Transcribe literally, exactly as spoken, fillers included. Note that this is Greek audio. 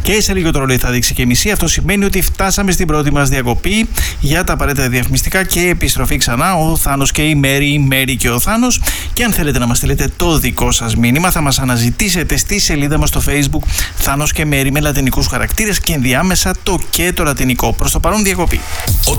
Και σε λίγο το ρολόι θα δείξει και μισή. Αυτό σημαίνει ότι φτάσαμε στην πρώτη μας διακοπή για τα απαραίτητα διαφημιστικά και επιστροφή ξανά. Ο Θάνος και η Μέρη, η Μέρη και ο Θάνος. Και αν θέλετε να μας στείλετε το δικό σας μήνυμα, θα μας αναζητήσετε στη σελίδα μας στο Facebook Θάνος και Μέρη με λατινικούς χαρακτήρες και ενδιάμεσα το και το λατινικό. Προς το παρόν διακοπή.